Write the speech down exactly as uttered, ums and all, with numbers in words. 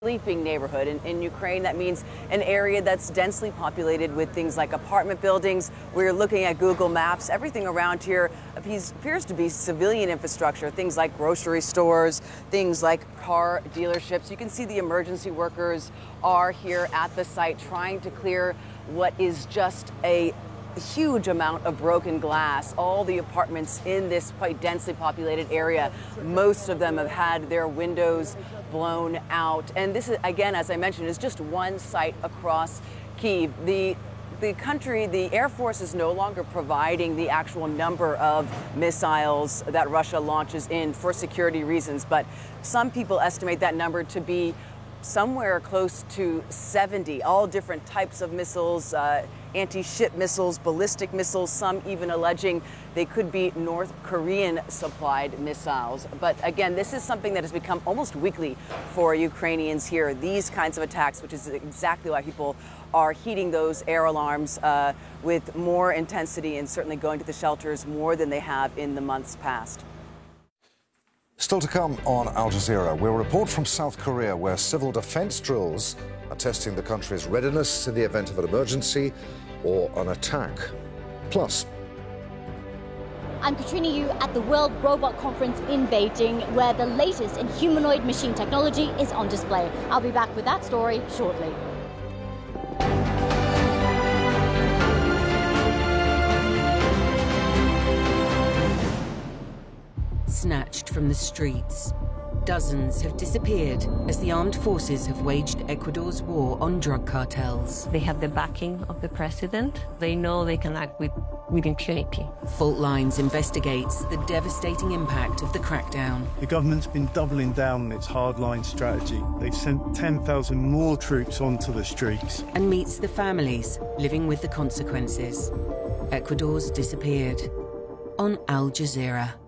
sleeping neighborhood. In, in Ukraine, that means an area that's densely populated with things like apartment buildings. We're looking at Google Maps. Everything around here appears, appears to be civilian infrastructure, things like grocery stores, things like car dealerships. You can see the emergency workers are here at the site trying to clear what is just a huge amount of broken glass. All the apartments in this quite densely populated area, most of them have had their windows blown out. And this is, again, as I mentioned, is just one site across Kyiv. The The country, the Air Force is no longer providing the actual number of missiles that Russia launches in for security reasons, but some people estimate that number to be somewhere close to seventy, all different types of missiles, uh, anti-ship missiles, ballistic missiles, some even alleging they could be North Korean supplied missiles. But again, this is something that has become almost weekly for Ukrainians here, these kinds of attacks, which is exactly why people are heeding those air alarms uh, with more intensity and certainly going to the shelters more than they have in the months past. Still to come on Al Jazeera, we'll report from South Korea, where civil defense drills are testing the country's readiness in the event of an emergency or an attack. Plus, I'm Katrina Yu at the World Robot Conference in Beijing, where the latest in humanoid machine technology is on display. I'll be back with that story shortly. Snatched from the streets, dozens have disappeared as the armed forces have waged Ecuador's war on drug cartels. They have the backing of the president. They know they can act with, with impunity. Fault Lines investigates the devastating impact of the crackdown. The government's been doubling down on its hardline strategy. They've sent ten thousand more troops onto the streets. And meets the families living with the consequences. Ecuador's disappeared on Al Jazeera.